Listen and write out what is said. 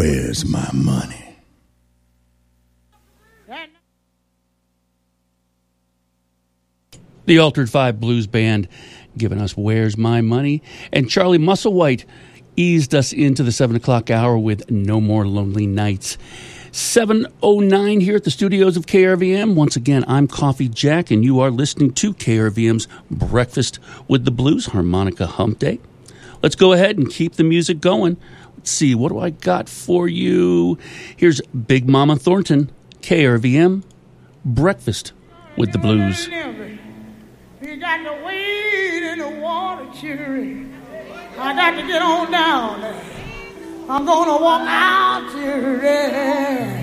Where's my money? The Altered Five Blues Band giving us Where's My Money. And Charlie Musselwhite eased us into the 7 o'clock hour with No More Lonely Nights. 7:09 here at the studios of KRVM. Once again, I'm Coffee Jack, and you are listening to KRVM's Breakfast with the Blues Harmonica Hump Day. Let's go ahead and keep the music going. Let's see, what do I got for you? Here's Big Mama Thornton, KRVM, Breakfast with the Blues. You got to wade in the water, children. I got to get on down there. I'm gonna walk out, children.